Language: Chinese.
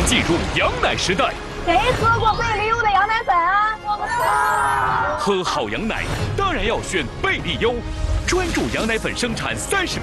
迎进入羊奶时代。 谁喝过贝利优的羊奶粉啊？我们喝好羊奶当然要选贝利优，专注羊奶粉生产30